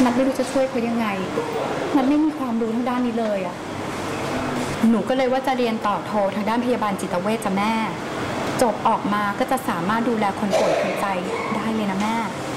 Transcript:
นัทไม่รู้จะช่วยเขายังไงนัทไม่มีความรู้ทางด้านนี้เลยอะหนูก็เลยว่าจะเรียนต่อโททางด้านพยาบาลจิตเวชจ้ะแม่จบออกมาก็จะสามารถดูแลคนป่วยทางใจได้เลยนะแม่